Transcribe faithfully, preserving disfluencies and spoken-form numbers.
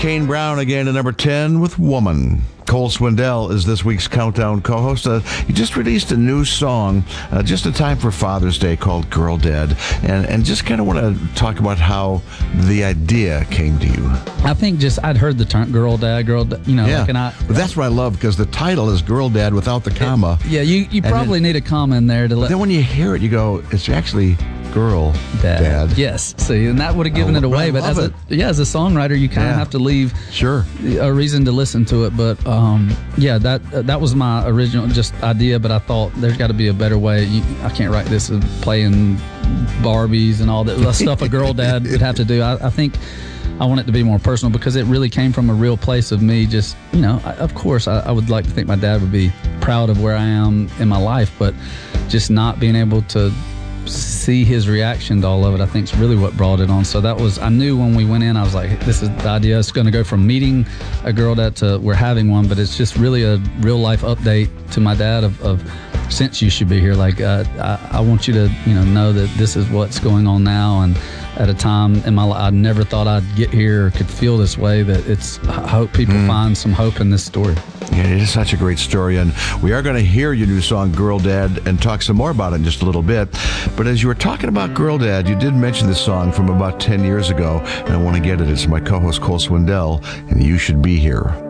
Kane Brown again at number ten with Woman. Cole Swindell is this week's Countdown co-host. Uh, you just released a new song uh, just in time for Father's Day called Girl Dad. And, and just kind of want to talk about how the idea came to you. I think just I'd heard the term Girl Dad, Girl Dad, you know. Yeah, like, and I, but that's what I love because the title is Girl Dad without the comma. Yeah, you, you probably then, need a comma in there to let... Then when you hear it, you go, it's actually... Girl Dad. Dad. Yes. See, and that would have given oh, it away. But as it. a yeah, as a songwriter, you kind of yeah. have to leave sure a reason to listen to it. But um, yeah, that uh, that was my original just idea. But I thought there's got to be a better way. You, I can't write this uh, playing Barbies and all that, that stuff a girl dad would have to do. I, I think I want it to be more personal because it really came from a real place of me. Just you know, I, of course, I, I would like to think my dad would be proud of where I am in my life, but just not being able to see his reaction to all of it, I think is really what brought it on. So that was, I knew when we went in, I was like, this is the idea. It's going to go from meeting a girl that to we're having one, but it's just really a real life update to my dad of, of since you should be here. Like, uh, I, I want you to, you know, know that this is what's going on now. And at a time in my life, I never thought I'd get here or could feel this way, that it's, I hope people mm. find some hope in this story. Yeah, it is such a great story, and we are going to hear your new song, Girl Dad, and talk some more about it in just a little bit. But as you were talking about Girl Dad, you did mention this song from about ten years ago, and I want to get it. It's my co-host, Cole Swindell, and You Should Be Here.